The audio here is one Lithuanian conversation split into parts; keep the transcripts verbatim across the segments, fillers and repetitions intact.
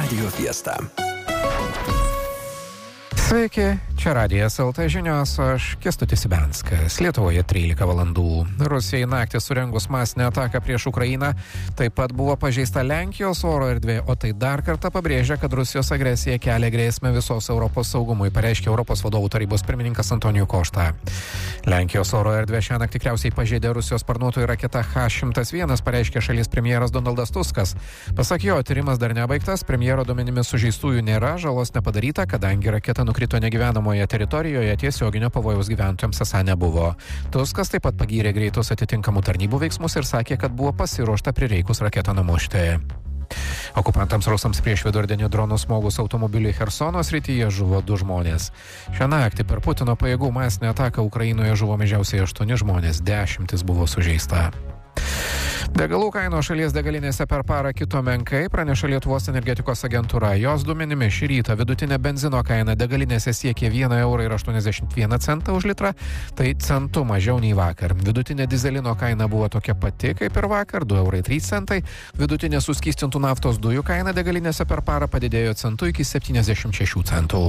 Radio Fiesta. Sveiki, čia Radijas L T žinios, aš Kęstutis Ibenskas. Lietuvoje trylika valandų. Rusijai naktį surengus masinę ataką prieš Ukrainą, taip pat buvo pažeista Lenkijos oro erdvė, o tai dar kartą pabrėžia, kad Rusijos agresija kelia grėsmę visos Europos saugumui, pareiškė Europos vadovų tarybos pirmininkas Antonijus Košta. Lenkijos oro erdvė šiąnakt tikriausiai pažeidė Rusijos sparnuotojų raketa H šimtas vienas, pareiškė šalies premjeras Donaldas Tuskas. Pasak jo, tyrimas dar nebaigtas, premjero duomenimis sužeistųjų nėra, žalos nepadaryta, kadangi raketa nukrito negyvenamoje teritorijoje, tiesioginio pavojaus gyventojams esą nebuvo. Tuskas taip pat pagyrė greitus atitinkamų tarnybų veiksmus ir sakė, kad buvo pasiruošta prireikus raketą numušti. Okupantams rusams prieš vidurdienį dronų smogus automobiliui Chersono srityje žuvo du žmonės. Šią naktį per Putino pajėgų masinę ataką Ukrainoje žuvo mažiausiai aštuoni žmonės, dešimtis buvo sužeista. Degalų kainos šalies degalinėse per parą kito menkai, praneša Lietuvos energetikos agentūra. Jos duomenimis šį rytą vidutinė benzino kaina degalinėse siekė vieną eurą ir aštuoniasdešimt vieną centą už litrą, tai centu mažiau nei vakar. Vidutinė dizelino kaina buvo tokia pati kaip ir vakar, du eurai trys centai. Vidutinė suskystintų naftos dujų kaina degalinėse per parą padidėjo centu iki septyniasdešimt šešių centų.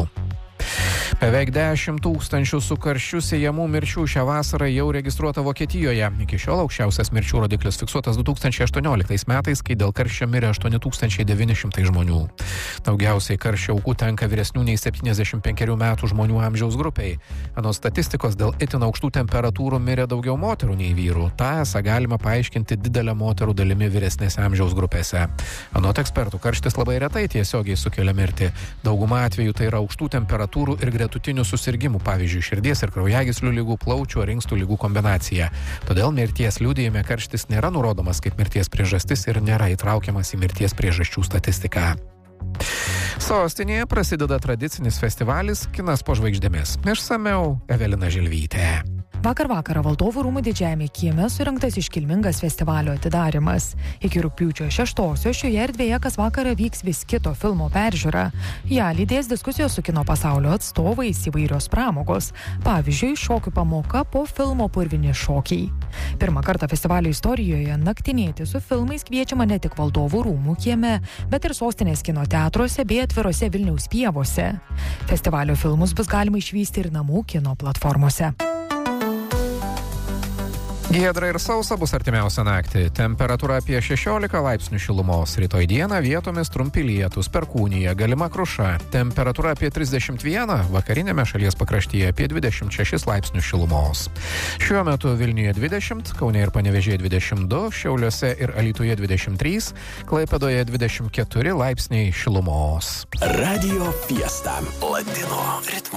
Beveik dešimt tūkstančių su karščiu siejamų mirčių šią vasarą jau registruota Vokietijoje. Iki šiol aukščiausias mirčių rodiklis fiksuotas du tūkstančiai aštuonioliktais metais, kai dėl karščio mirė aštuoni tūkstančiai devyni šimtai žmonių. Daugiausiai karščio aukų tenka vyresnių nei septyniasdešimt penkerių metų žmonių amžiaus grupiai. Anot statistikos, dėl itin aukštų temperatūrų mirė daugiau moterų nei vyrų. Ta esą galima paaiškinti didelę moterų dalimi vyresnėse amžiaus grupėse. Anot ekspertų, karštis labai retai tiesiogiai sukelia mirtį. Dauguma atvejų tai yra aukštų temperatūrų ir gretutinių susirgimų, pavyzdžiui, širdies ir kraujagyslių ligų, plaučių ar inkstų ligų kombinacija. Todėl mirties liudijime karštis nėra nurodomas kaip mirties priežastis ir nėra įtraukiamas į mirties priežasčių statistiką. Sostinėje prasideda tradicinis festivalis Kinas po žvaigždėmis. Išsamiau Evelina Žilvytė. Vakar vakarą Valdovų rūmų didžiajame kieme surengtas iškilmingas festivalio atidarimas. Iki rugpjūčio šeštosios šioje erdvėje kas vakarą vyks vis kito filmo peržiūra. Ja lydės diskusijos su kino pasaulio atstovais, įvairios pramogos. Pavyzdžiui, šokių pamoka po filmo Purvini šokiai. Pirmą kartą festivalio istorijoje naktinėti su filmais kviečiama ne tik Valdovų rūmų kieme, bet ir sostinės kino teatruose bei atvirose Vilniaus pievose. Festivalio filmus bus galima išvysti ir namų kino platformose. Giedra ir sausa bus artimiausią naktį. Temperatūra apie šešiolika laipsnių šilumos. Rytoj dieną vietomis trumpi lietūs, perkūnija, galima kruša. Temperatūra apie trisdešimt vieną, vakarinėme šalies pakraštyje apie dvidešimt šešis laipsnių šilumos. Šiuo metu Vilniuje dvidešimt, Kaune ir Panevėžyje dvidešimt du, Šiauliuose ir Alytuje dvidešimt trys, Klaipėdoje dvidešimt keturi laipsniai šilumos. Radio Fiesta. Latino ritmu.